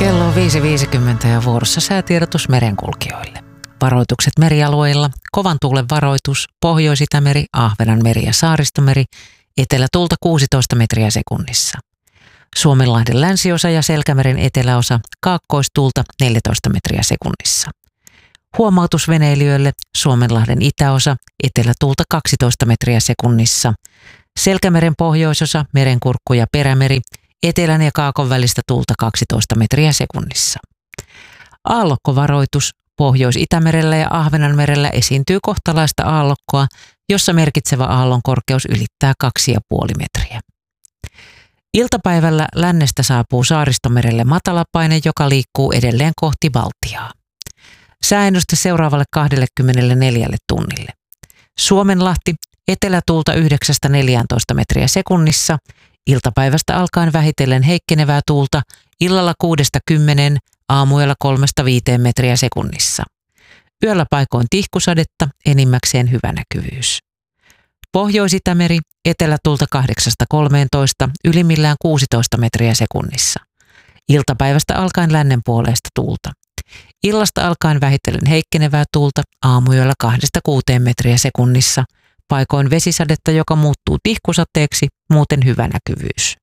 Kello on 5.50 ja vuorossa säätiedotus merenkulkijoille. Varoitukset merialueilla, kovan tuulen varoitus, Pohjois-Itämeri, Ahvenanmeri ja Saaristomeri, etelätuulta 16 metriä sekunnissa. Suomenlahden länsiosa ja Selkämeren eteläosa, kaakkoistuulta 14 metriä sekunnissa. Huomautus veneilijöille, Suomenlahden itäosa, etelätuulta 12 metriä sekunnissa. Selkämeren pohjoisosa, Merenkurkku ja Perämeri, etelän ja kaakon välistä tuulta 12 metriä sekunnissa. Aallokkovaroitus, Pohjois-Itämerellä ja Ahvenanmerellä esiintyy kohtalaista aallokkoa, jossa merkitsevä aallon korkeus ylittää 2,5 metriä. Iltapäivällä lännestä saapuu Saaristomerelle matalapaine, joka liikkuu edelleen kohti Baltiaa. Sääennuste seuraavalle 24 tunnille. Suomenlahti, etelätuulta 9-14 metriä sekunnissa, iltapäivästä alkaen vähitellen heikkenevää tuulta, illalla 6-10, aamuyöllä 3-5 metriä sekunnissa. Yöllä paikoin tihkusadetta, enimmäkseen hyvä näkyvyys. Pohjois-Itämeri, etelätuulta 8-13, ylimmillään 16 metriä sekunnissa. Iltapäivästä alkaen lännen puoleista tuulta. Illasta alkaen vähitellen heikkenevää tuulta, aamuyöllä 2-6 metriä sekunnissa. Paikoin vesisadetta, joka muuttuu tihkusateeksi, muuten hyvä näkyvyys.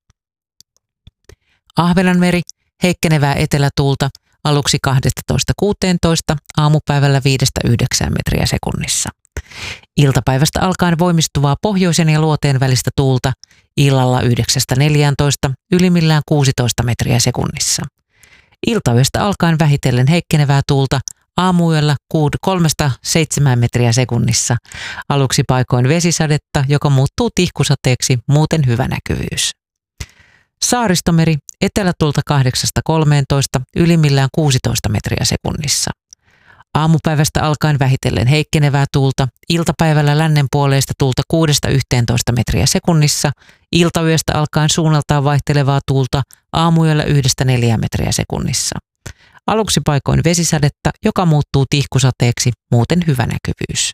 Ahvenanmeri, heikkenevää etelätuulta, aluksi 12-16, aamupäivällä 5-9 metriä sekunnissa. Iltapäivästä alkaen voimistuvaa pohjoisen ja luoteen välistä tuulta, illalla 9-14, ylimmillään 16 metriä sekunnissa. Iltayöstä alkaen vähitellen heikkenevää tuulta, aamuyöllä 3-7 metriä sekunnissa, aluksi paikoin vesisadetta, joka muuttuu tihkusateeksi, muuten hyvä näkyvyys. Saaristomeri, etelätuulta 8-13, ylimmillään 16 metriä sekunnissa. Aamupäivästä alkaen vähitellen heikkenevää tuulta, iltapäivällä lännen puoleista tuulta 6-11 metriä sekunnissa, iltayöstä alkaen suunnaltaan vaihtelevaa tuulta, aamuyöllä 1-4 metriä sekunnissa. Aluksi paikoin vesisadetta, joka muuttuu tihkusateeksi, muuten hyvä näkyvyys.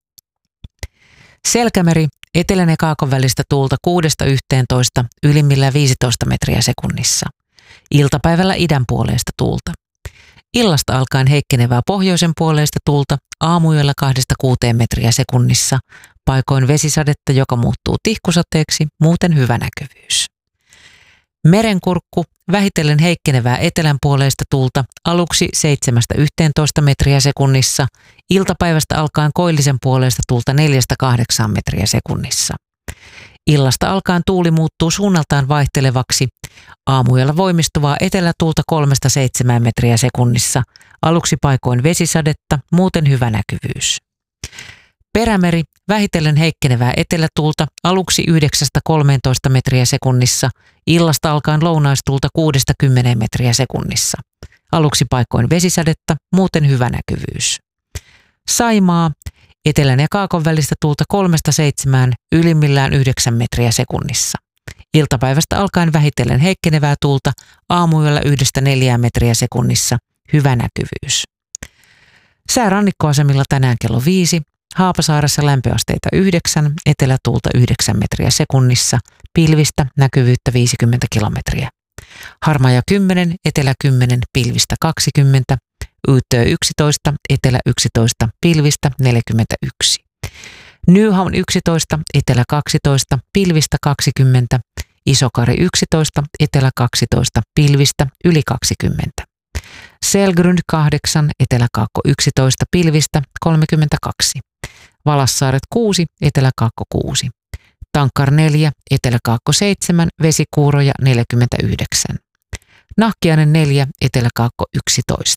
Selkämeri, etelän ja kaakon välistä tuulta 6-11, ylimmillään 15 metriä sekunnissa. Iltapäivällä idän puoleista tuulta. Illasta alkaen heikkenevää pohjoisen puoleista tuulta, aamuyöllä 2-6 metriä sekunnissa. Paikoin vesisadetta, joka muuttuu tihkusateeksi, muuten hyvä näkyvyys. Merenkurkku, vähitellen heikkenevää etelän puoleista tuulta, aluksi 7-11 metriä sekunnissa, iltapäivästä alkaen koillisen puoleista tuulta 4-8 metriä sekunnissa. Illasta alkaen tuuli muuttuu suunnaltaan vaihtelevaksi, aamuyöllä voimistuvaa etelätuulta 3-7 metriä sekunnissa, aluksi paikoin vesisadetta, muuten hyvä näkyvyys. Perämeri, vähitellen heikkenevää etelätuulta, aluksi 9-13 metriä sekunnissa, illasta alkaen lounaistuulta 6-10 metriä sekunnissa. Aluksi paikoin vesisadetta, muuten hyvä näkyvyys. Saimaa, etelän ja kaakon välistä tuulta 3-7, ylimmillään 9 metriä sekunnissa. Iltapäivästä alkaen vähitellen heikkenevää tuulta, aamuyöllä 1-4 metriä sekunnissa, hyvä näkyvyys. Sää rannikkoasemilla tänään kello 5. Haapasaaressa lämpöasteita 9, etelätuulta 9 metriä sekunnissa, pilvistä, näkyvyyttä 50 kilometriä. Harmaja 10, etelä 10, pilvistä 20, Utö 11, etelä 11, pilvistä 41. Nyhamn 11, etelä 12, pilvistä 20, Isokari 11, etelä 12, pilvistä yli 20. Selgrund 8, eteläkaakko 11, pilvistä 32. Valassaaret 6, eteläkaakko 6. Tankkar 4, eteläkaakko 7, vesikuuroja 49. Nahkiainen 4, eteläkaakko 11.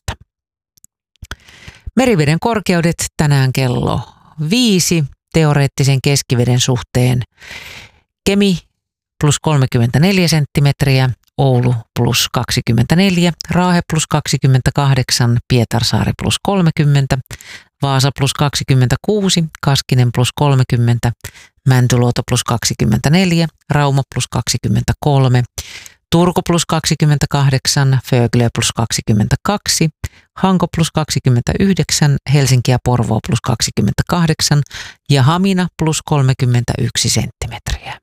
Meriveden korkeudet tänään kello 5 teoreettisen keskiveden suhteen. Kemi plus 34 senttimetriä, Oulu plus 24, Raahe plus 28, Pietarsaari plus 30, Vaasa plus 26, Kaskinen plus 30, Mäntyluoto plus 24, Rauma plus 23, Turku plus 28, Föglö plus 22, Hanko plus 29, Helsinki ja Porvoo plus 28 ja Hamina plus 31 senttimetriä.